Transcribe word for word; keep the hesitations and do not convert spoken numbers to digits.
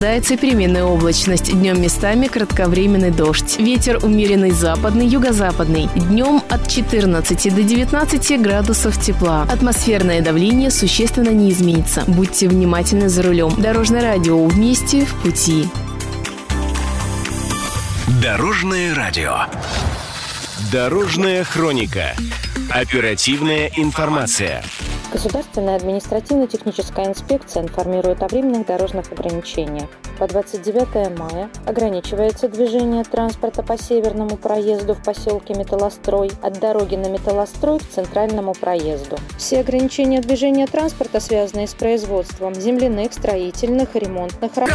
Ожидается переменная облачность. Днем местами кратковременный дождь. Ветер умеренный западный, юго-западный. Днем от четырнадцати до девятнадцати градусов тепла. Атмосферное давление существенно не изменится. Будьте внимательны за рулем. Дорожное радио. Вместе в пути. Дорожное радио. Дорожная хроника. Оперативная информация. Государственная административно-техническая инспекция информирует о временных дорожных ограничениях. По двадцать девятое мая ограничивается движение транспорта по северному проезду в поселке Металлострой от дороги на Металлострой к центральному проезду. Все ограничения движения транспорта, связанные с производством земляных, строительных и ремонтных работ,